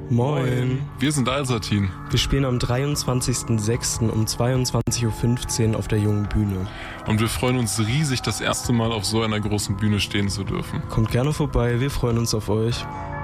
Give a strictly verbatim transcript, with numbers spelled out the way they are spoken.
Moin. Wir sind Alsatin. Wir spielen am dreiundzwanzigsten sechsten um zweiundzwanzig Uhr fünfzehn auf der Jungen Bühne. Und wir freuen uns riesig, das erste Mal auf so einer großen Bühne stehen zu dürfen. Kommt gerne vorbei, wir freuen uns auf euch.